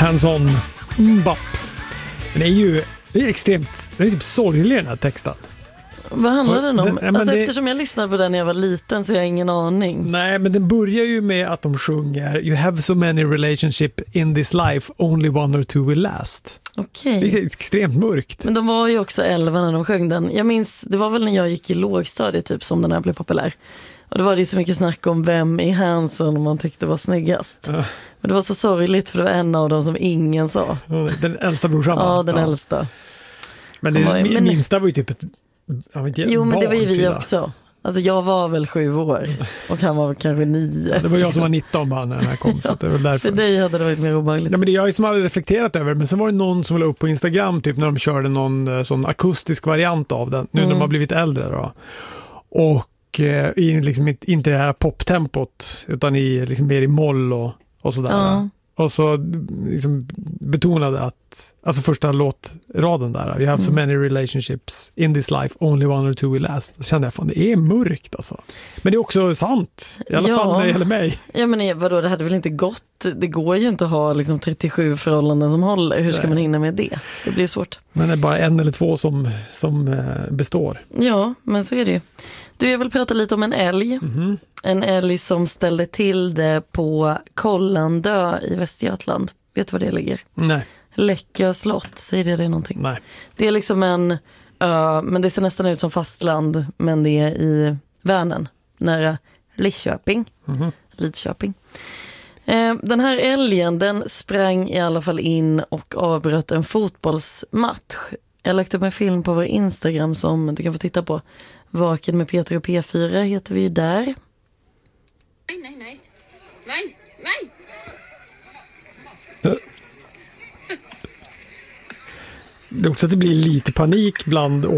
Hands-on bap. Det är extremt, det är typ sorglig den här texten. Vad handlar den om? Alltså eftersom jag lyssnade på den när jag var liten så har jag ingen aning. Nej, men den börjar ju med att de sjunger You have so many relationships in this life, only one or two will last. Okej. Det är extremt mörkt. Men de var ju också 11 när de sjöng den. Jag minns, det var väl när jag gick i lågstadiet typ som den här blev populär. Och det var ju så mycket snack om vem i Hanson man tyckte var snyggast. Men det var så sorgligt för det var en av dem som ingen sa. Den äldsta brorsan. Ja, den äldsta. Men det minsta var ju typ ett jo, men det var ju vi också. Alltså jag var väl 7 år och han var kanske 9. Det var jag som var 19 bara när den här kom. Så det var därför. För dig hade det varit mer obehagligt. Ja, men det är jag som aldrig reflekterat över. Men sen var det någon som la upp på Instagram typ när de körde någon sån akustisk variant av den. Nu när de har blivit äldre då. Och i liksom inte det här poptempot utan i liksom mer i moll och sådär. Ja. Och så liksom betonade att alltså första låtraden där, you have so many relationships in this life, only one or two will last. Så kände jag, fan det är mörkt alltså. Men det är också sant, i alla fall när det gäller mig. Ja, men vadå, det hade väl inte gått, det går ju inte att ha liksom 37 förhållanden som håller. Hur ska man hinna med det? Det blir svårt. Men det är bara 1 eller 2 som består. Ja, men så är det ju. Du, jag vill prata lite om en älg. Mm-hmm. En älg som ställde till det på Kollandö i Västergötland. Vet du var det ligger? Nej. Läckö slott, säger det någonting? Nej. Det är liksom en men det ser nästan ut som fastland, men det är i Vänern, nära Lidköping. Mm-hmm. Lidköping. Den här älgen, den sprang i alla fall in och avbröt en fotbollsmatch. Jag har lagt upp en film på vår Instagram som du kan få titta på. Vaken med Peter och P4 heter vi ju där. Nej. Det är också att det blir lite panik bland